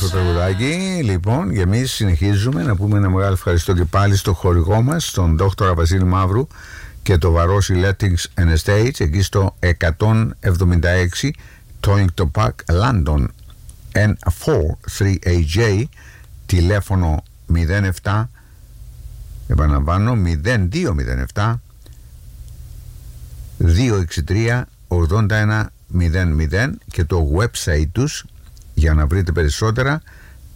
όμορφο τραγουδάκι. Λοιπόν, και εμείς συνεχίζουμε να πούμε ένα μεγάλο ευχαριστώ και πάλι στο χορηγό μας, τον Δόκτωρα Βασίλη Μαύρου και το Βαρόσι Lettings and Estates, εκεί στο 176 Torrington Park, London, N438J, τηλέφωνο 07, επαναλαμβάνω, 0207 263 8100, και το website τους για να βρείτε περισσότερα,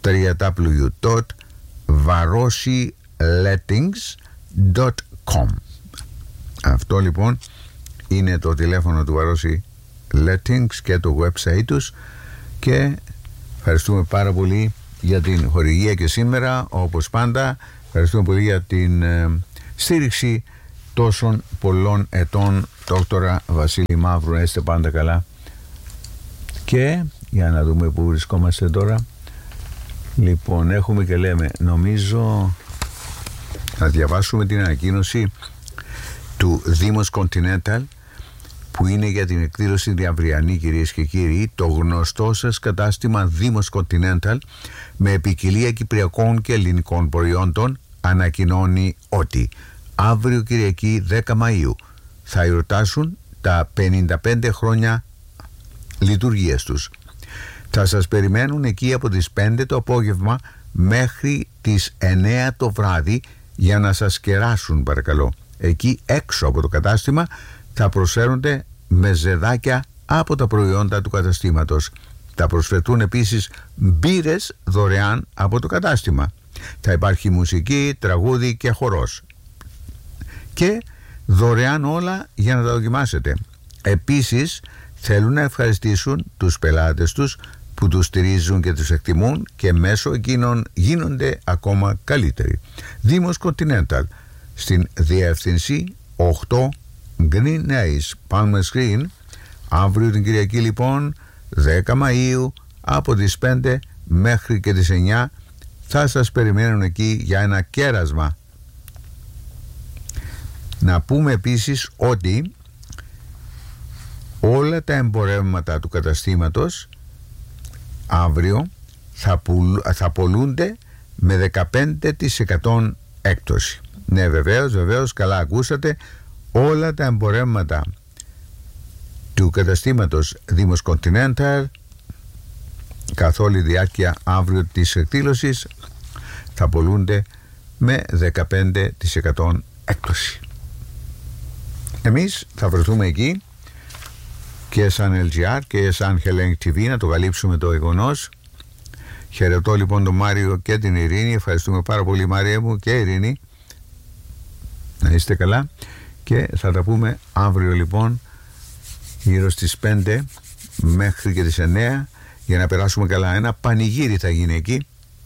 www.varosilettings.com. Αυτό λοιπόν είναι το τηλέφωνο του Varosy Lettings και το website τους, και ευχαριστούμε πάρα πολύ για την χορηγία και σήμερα, όπως πάντα. Ευχαριστούμε πολύ για την στήριξη τόσων πολλών ετών, Δόκτωρα Βασίλη Μαύρου. Είστε πάντα καλά. Και για να δούμε που βρισκόμαστε τώρα. Λοιπόν, έχουμε και λέμε, νομίζω να διαβάσουμε την ανακοίνωση του Δήμος Continental, που είναι για την εκδήλωση διαβριανή, κυρίες και κύριοι. Το γνωστό σας κατάστημα Δήμος Continental, με ποικιλία κυπριακών και ελληνικών προϊόντων, ανακοινώνει ότι αύριο Κυριακή 10 Μαΐου θα εορτάσουν τα 55 χρόνια λειτουργίας τους. Θα σας περιμένουν εκεί από τις 5 το απόγευμα μέχρι τις 9 το βράδυ για να σας κεράσουν, παρακαλώ. Εκεί έξω από το κατάστημα θα προσφέρονται μεζεδάκια από τα προϊόντα του καταστήματος. Θα προσφερθούν επίσης μπύρες δωρεάν από το κατάστημα. Θα υπάρχει μουσική, τραγούδι και χορός. Και δωρεάν όλα για να τα δοκιμάσετε. Επίσης θέλουν να ευχαριστήσουν τους πελάτες τους που τους στηρίζουν και τους εκτιμούν, και μέσω εκείνων γίνονται ακόμα καλύτεροι. Δήμος Continental, στην διεύθυνση 8 Green Ace Palmer Screen. Αύριο την Κυριακή λοιπόν 10 Μαΐου από τις 5 μέχρι και τις 9 θα σας περιμένουν εκεί για ένα κέρασμα. Να πούμε επίσης ότι όλα τα εμπορεύματα του καταστήματος αύριο θα πωλούνται με 15% έκπτωση. Ναι, βεβαίως, καλά ακούσατε. Όλα τα εμπορεύματα του καταστήματος Δήμος Continental καθ' όλη τη διάρκεια αύριο της εκδήλωσης θα πωλούνται με 15% έκπτωση. Εμείς θα βρεθούμε εκεί και σαν LGR και σαν Hellenic TV να το καλύψουμε το γεγονός. Χαιρετώ λοιπόν τον Μάριο και την Ειρήνη. Ευχαριστούμε πάρα πολύ, Μάρια μου και Ειρήνη. Να είστε καλά, και θα τα πούμε αύριο λοιπόν γύρω στις 5 μέχρι και τις 9 για να περάσουμε καλά. Ένα πανηγύρι θα γίνει εκεί.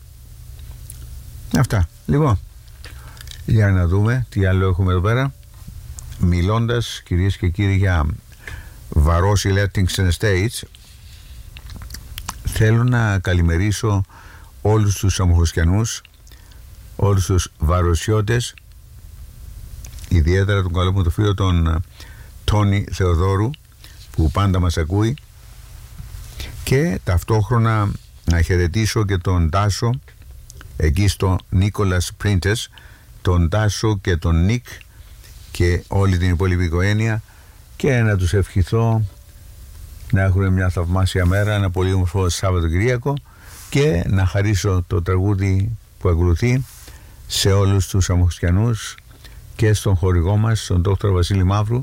Αυτά. Λοιπόν, για να δούμε τι άλλο έχουμε εδώ πέρα. Μιλώντας, κυρίες και κύριοι, για Varosy Lettings and Estates, θέλω να καλημερίσω όλους τους αμοχωστιανούς, όλους τους βαροσιώτες, ιδιαίτερα τον καλό μου το φίλο τον Τόνι Θεοδόρου που πάντα μας ακούει, και ταυτόχρονα να χαιρετήσω και τον Τάσο εκεί στο Νίκολας Πρίντες, τον Τάσο και τον Νίκ και όλη την υπόλοιπη οικογένεια, και να τους ευχηθώ να έχουν μια θαυμάσια μέρα, ένα πολύ όμορφο Σαββατοκυριακό, και να χαρίσω το τραγούδι που ακολουθεί σε όλους τους αμοχωστιανούς και στον χορηγό μας, τον Δόκτωρα Βασίλη Μαύρου,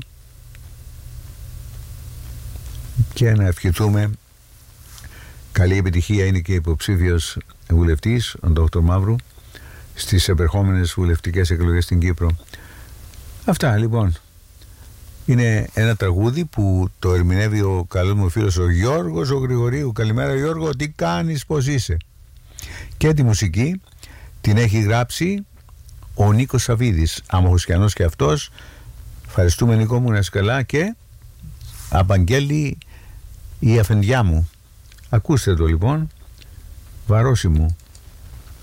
και να ευχηθούμε καλή επιτυχία. Είναι και υποψήφιος βουλευτής ο Δόκτωρ Μαύρου στις επερχόμενες βουλευτικές εκλογές στην Κύπρο. Αυτά λοιπόν. Είναι ένα τραγούδι που το ερμηνεύει ο καλός μου φίλος ο Γιώργος ο Γρηγορίου. Καλημέρα Γιώργο, τι κάνεις, πώς είσαι? Και τη μουσική την έχει γράψει ο Νίκος Σαβίδης, αμοχωστιανός και αυτός. Ευχαριστούμε Νίκο μου, να είσαι καλά. Και απαγγέλει η αφεντιά μου. Ακούστε το λοιπόν, Βαρόσι μου.